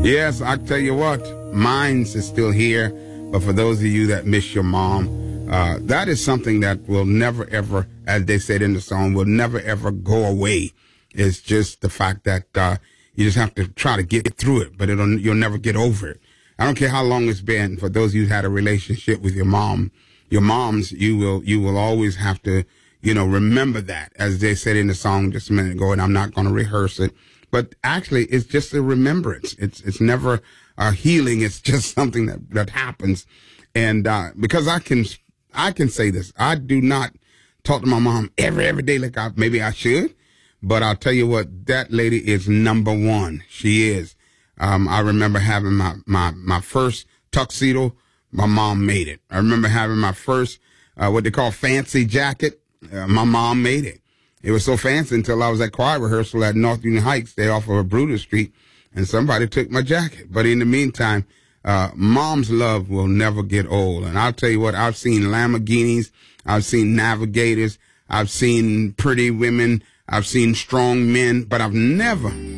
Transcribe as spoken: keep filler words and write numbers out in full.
Yes, I tell you what, mine's is still here. But for those of you that miss your mom, uh, that is something that will never, ever, as they said in the song, will never, ever go away. It's just the fact that uh, you just have to try to get through it, but it'll, you'll never get over it. I don't care how long it's been. For those of you who had a relationship with your mom, your moms, you will you will always have to, you know, remember that, as they said in the song just a minute ago, and I'm not going to rehearse it. But actually, it's just a remembrance. It's it's never a healing. It's just something that, that happens. And uh, because I can I can say this, I do not talk to my mom every every day like I maybe I should. But I'll tell you what, that lady is number one. She is. Um, I remember having my, my, my first tuxedo. My mom made it. I remember having my first, uh, what they call fancy jacket. Uh, my mom made it. It was so fancy until I was at choir rehearsal at North Union Heights, there off of Brutus Street, and somebody took my jacket. But in the meantime, uh, mom's love will never get old. And I'll tell you what, I've seen Lamborghinis. I've seen Navigators. I've seen pretty women. I've seen strong men, but I've never